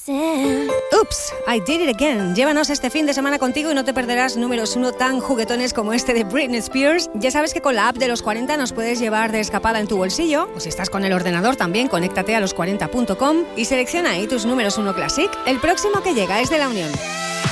Oops, I did it again. Llévanos este fin de semana contigo y no te perderás números 1 tan juguetones como este de Britney Spears. Ya sabes que con la app de Los 40 nos puedes llevar de escapada en tu bolsillo, o si estás con el ordenador también, conéctate a los40.com y selecciona ahí tus números 1 Classic. El próximo que llega es de La Unión.